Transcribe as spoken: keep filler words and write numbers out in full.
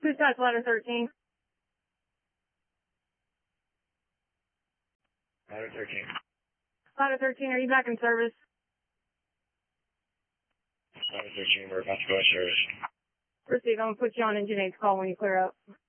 Push out to ladder thirteen. Ladder thirteen. Ladder thirteen, are you back in service? Ladder thirteen, we're about to go in service. Receive, I'm going to put you on engine eight's call when you clear up.